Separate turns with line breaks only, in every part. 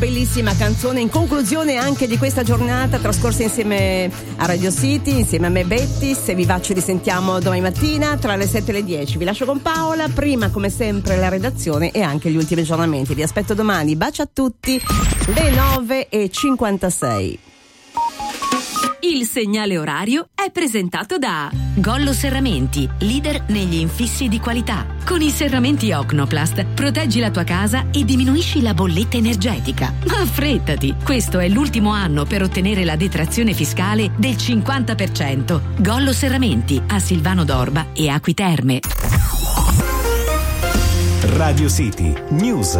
bellissima canzone in conclusione anche di questa giornata trascorsa insieme a Radio City, insieme a me Betty. Se vi va ci risentiamo domani mattina tra le 7 e le 10. Vi lascio con Paola, prima come sempre la redazione e anche gli ultimi aggiornamenti. Vi aspetto domani, bacio a tutti, le 9:56.
Il segnale orario è presentato da Gollo Serramenti, leader negli infissi di qualità. Con i serramenti Ocnoplast proteggi la tua casa e diminuisci la bolletta energetica. Ma affrettati, questo è l'ultimo anno per ottenere la detrazione fiscale del 50%. Gollo Serramenti a Silvano d'Orba e Acqui Terme.
Radio City News.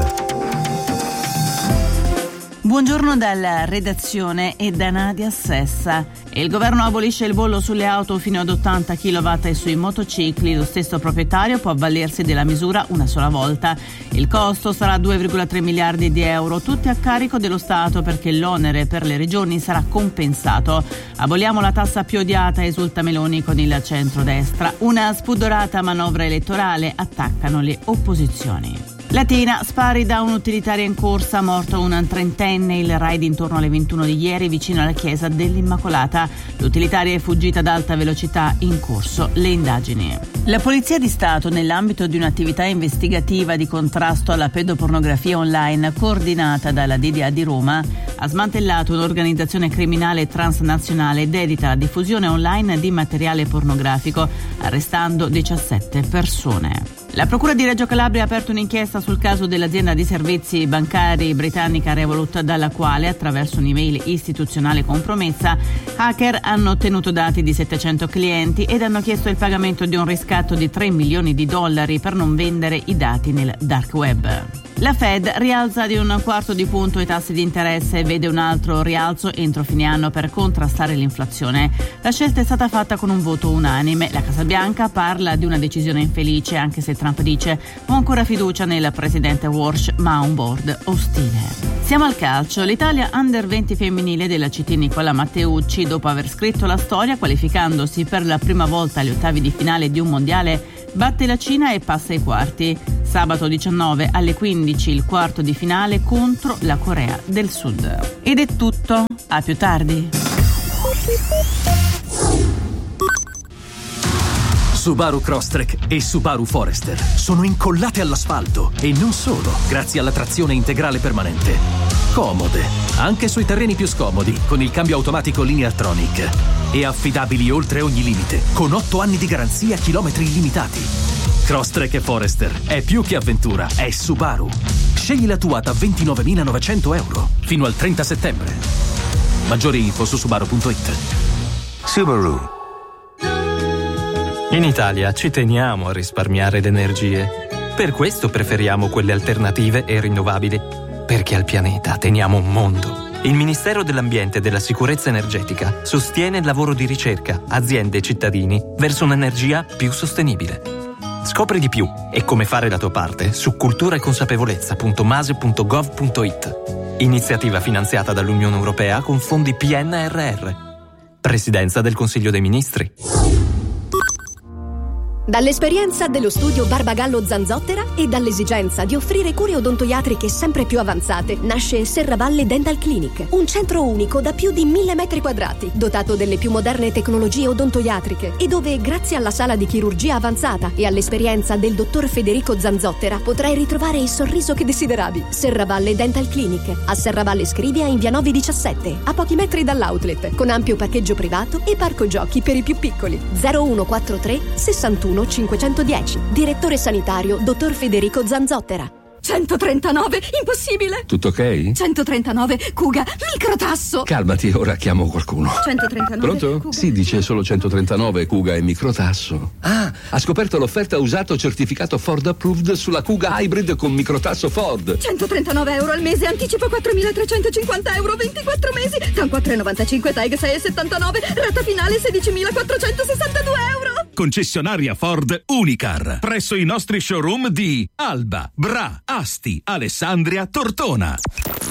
Buongiorno dalla redazione e da Nadia Sessa. Il governo abolisce il bollo sulle auto fino ad 80 kW e sui motocicli. Lo stesso proprietario può avvalersi della misura una sola volta. Il costo sarà 2,3 miliardi di euro, tutti a carico dello Stato perché l'onere per le regioni sarà compensato. Aboliamo la tassa più odiata, esulta Meloni con il centrodestra. Una spudorata manovra elettorale, attaccano le opposizioni. Latina, spari da un'utilitaria in corsa, morto un trentenne, il raid intorno alle 21 di ieri vicino alla chiesa dell'Immacolata. L'utilitaria è fuggita ad alta velocità, in corso le indagini. La Polizia di Stato, nell'ambito di un'attività investigativa di contrasto alla pedopornografia online coordinata dalla DDA di Roma, ha smantellato un'organizzazione criminale transnazionale dedita alla diffusione online di materiale pornografico, arrestando 17 persone. La Procura di Reggio Calabria ha aperto un'inchiesta sul caso dell'azienda di servizi bancari britannica Revolut, dalla quale, attraverso un'email istituzionale compromessa, hacker hanno ottenuto dati di 700 clienti ed hanno chiesto il pagamento di un riscatto di $3 milioni per non vendere i dati nel dark web. La Fed rialza di 1/4 di punto i tassi di interesse e vede un altro rialzo entro fine anno per contrastare l'inflazione. La scelta è stata fatta con un voto unanime. La Casa Bianca parla di una decisione infelice, anche se Trump dice ho ancora fiducia nel presidente Walsh, ma ha un board ostile. Siamo al calcio. L'Italia Under 20 femminile della CT Nicola Matteucci, dopo aver scritto la storia qualificandosi per la prima volta agli ottavi di finale di un mondiale, batte la Cina e passa ai quarti. Sabato 19 alle 15 il quarto di finale contro la Corea del Sud. Ed è tutto, a più tardi.
Subaru Crosstrek e Subaru Forester sono incollate all'asfalto e non solo, grazie alla trazione integrale permanente. Comode, anche sui terreni più scomodi, con il cambio automatico Lineartronic. E affidabili oltre ogni limite, con 8 anni di garanzia, chilometri illimitati. Crosstrek e Forester è più che avventura, è Subaru. Scegli la tua da €29.900 fino al 30 settembre. Maggiori info su subaru.it.
Subaru.
In Italia ci teniamo a risparmiare le energie. Per questo preferiamo quelle alternative e rinnovabili. Perché al pianeta teniamo un mondo. Il Ministero dell'Ambiente e della Sicurezza Energetica sostiene il lavoro di ricerca, aziende e cittadini verso un'energia più sostenibile. Scopri di più e come fare la tua parte su culturaeconsapevolezza.mase.gov.it. Iniziativa finanziata dall'Unione Europea con fondi PNRR. Presidenza del Consiglio dei Ministri.
Dall'esperienza dello studio Barbagallo Zanzottera e dall'esigenza di offrire cure odontoiatriche sempre più avanzate, nasce Serravalle Dental Clinic, un centro unico da più di 1000 metri quadrati, dotato delle più moderne tecnologie odontoiatriche e dove, grazie alla sala di chirurgia avanzata e all'esperienza del dottor Federico Zanzottera, potrai ritrovare il sorriso che desideravi. Serravalle Dental Clinic, a Serravalle Scrivia in via 917, a pochi metri dall'outlet, con ampio parcheggio privato e parco giochi per i più piccoli. 0143 61 510. Direttore sanitario dottor Federico Zanzottera.
139, impossibile!
Tutto ok?
139, Kuga, microtasso!
Calmati, ora chiamo qualcuno.
139,
Pronto?
Kuga.
Sì, dice solo 139, Kuga e microtasso. Ah, ha scoperto l'offerta usato certificato Ford Approved sulla Kuga Hybrid con microtasso Ford.
139 euro al mese, anticipo 4.350 euro, 24 mesi, TAN 4,95, TAG 6,79, rata finale 16.462 euro!
Concessionaria Ford Unicar, presso i nostri showroom di Alba, Bra, Asti, Alessandria, Tortona.